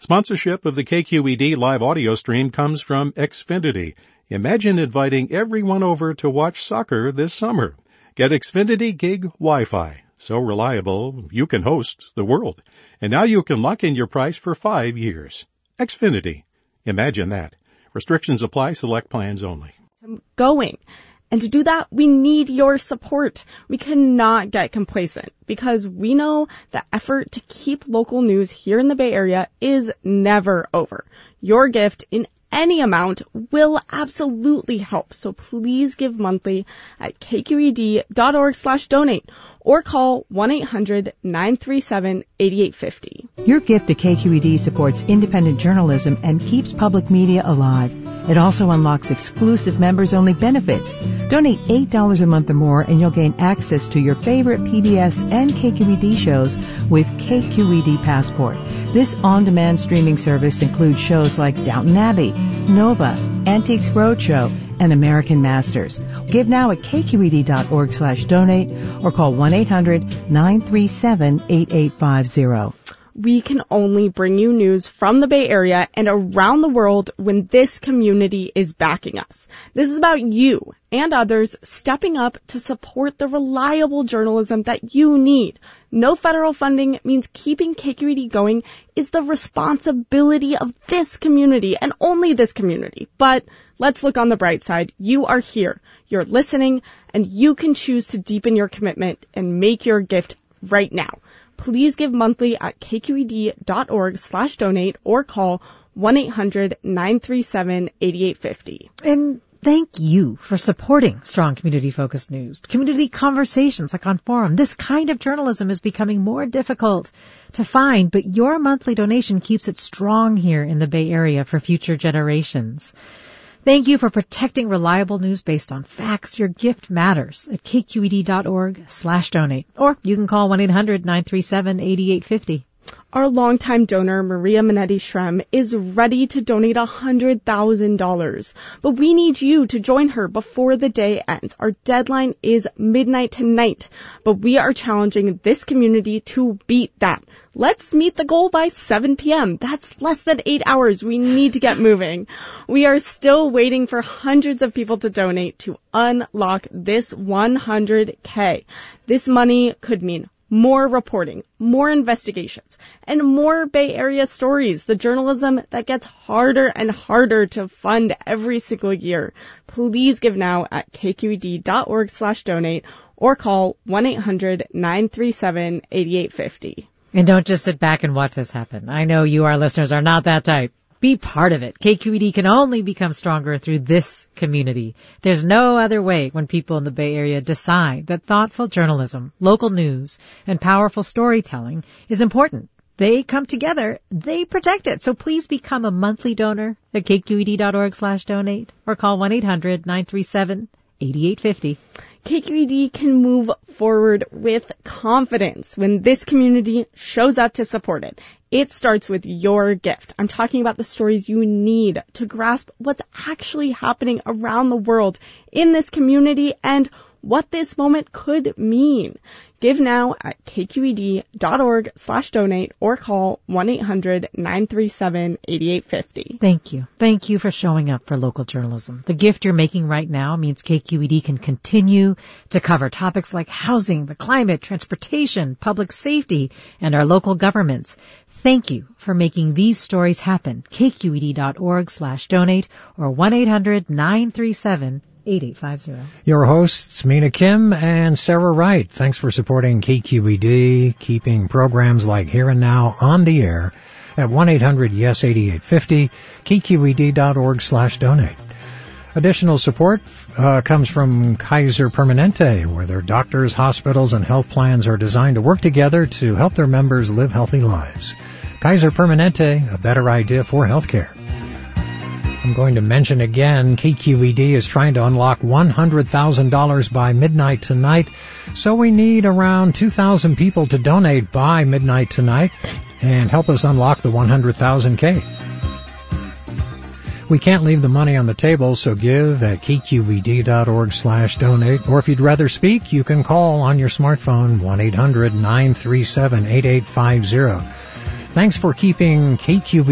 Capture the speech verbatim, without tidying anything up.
Sponsorship of the K Q E D live audio stream comes from Xfinity. Imagine inviting everyone over to watch soccer this summer. Get Xfinity Gig Wi-Fi. So reliable, you can host the world. And now you can lock in your price for five years. Xfinity. Imagine that. Restrictions apply. Select plans only. Going. And to do that, we need your support. We cannot get complacent because we know the effort to keep local news here in the Bay Area is never over. Your gift in any amount will absolutely help. So please give monthly at kqed.org slash donate or call one eight hundred nine three seven eight eight five zero. Your gift to K Q E D supports independent journalism and keeps public media alive. It also unlocks exclusive members-only benefits. Donate eight dollars a month or more and you'll gain access to your favorite P B S and K Q E D shows with K Q E D Passport. This on-demand streaming service includes shows like Downton Abbey, Nova, Antiques Roadshow, and American Masters. Give now at kqed.org slash donate or call one eight hundred nine three seven eight eight five zero. We can only bring you news from the Bay Area and around the world when this community is backing us. This is about you and others stepping up to support the reliable journalism that you need. No federal funding means keeping K Q E D going is the responsibility of this community and only this community. But let's look on the bright side. You are here. You're listening, and you can choose to deepen your commitment and make your gift right now. Please give monthly at kqed.org slash donate or call one eight hundred nine three seven eight eight five zero. And thank you for supporting strong community-focused news, community conversations like on Forum. This kind of journalism is becoming more difficult to find, but your monthly donation keeps it strong here in the Bay Area for future generations. Thank you for protecting reliable news based on facts. Your gift matters at kqed.org slash donate. Or you can call one eight hundred nine three seven eight eight five zero. Our longtime donor, Maria Minetti-Shrem, is ready to donate one hundred thousand dollars. But we need you to join her before the day ends. Our deadline is midnight tonight. But we are challenging this community to beat that. Let's meet the goal by seven p.m. That's less than eight hours. We need to get moving. We are still waiting for hundreds of people to donate to unlock this one hundred K. This money could mean more reporting, more investigations, and more Bay Area stories, the journalism that gets harder and harder to fund every single year. Please give now at kqed.org slash donate or call one eight hundred nine three seven eight eight five zero. And don't just sit back and watch this happen. I know you, our listeners, are not that type. Be part of it. K Q E D can only become stronger through this community. There's no other way when people in the Bay Area decide that thoughtful journalism, local news, and powerful storytelling is important. They come together, they protect it. So please become a monthly donor at kqed.org slash donate or call one eight hundred nine three seven eight eight five zero. K Q E D can move forward with confidence when this community shows up to support it. It starts with your gift. I'm talking about the stories you need to grasp what's actually happening around the world in this community and what this moment could mean. Give now at kqed.org slash donate or call one eight hundred nine three seven eight eight five zero. Thank you. Thank you for showing up for local journalism. The gift you're making right now means K Q E D can continue to cover topics like housing, the climate, transportation, public safety, and our local governments. Thank you for making these stories happen. kqed.org slash donate or one eight hundred nine three seven eight eight five zero. Your hosts, Mina Kim and Sarah Wright. Thanks for supporting K Q E D, keeping programs like Here and Now on the air at one eight hundred yes eight eight five zero, kqed.org slash donate. Additional support uh, comes from Kaiser Permanente, where their doctors, hospitals, and health plans are designed to work together to help their members live healthy lives. Kaiser Permanente, a better idea for healthcare. I'm going to mention again, K Q E D is trying to unlock one hundred thousand dollars by midnight tonight, so we need around two thousand people to donate by midnight tonight and help us unlock the one hundred thousand K. We can't leave the money on the table, so give at kqed.org slash donate, or if you'd rather speak, you can call on your smartphone one eight hundred nine three seven eight eight five zero. Thanks for keeping K Q E D